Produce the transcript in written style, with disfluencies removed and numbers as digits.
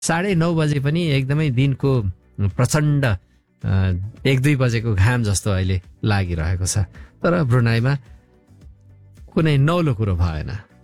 9:30 बजे पनि एकदमै दिनको प्रचण्ड 1-2 बजेको घाम जस्तो अहिले लागिरहेको छ। तर ब्रुनाईमा कुनै नौलो कुरो भएन।